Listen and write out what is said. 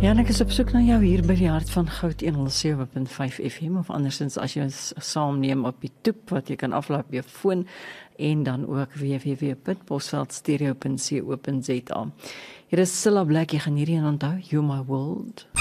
Ja, en ek is op soek na jou hier by die Hart van Goud 107.5 FM of andersins as jy ons saamneem op die toep wat jy kan aflaai op jou foon en dan ook www.bosveldstereo.co.za. Hier is Cilla Black, jy gaan hierdie onthou, You My World.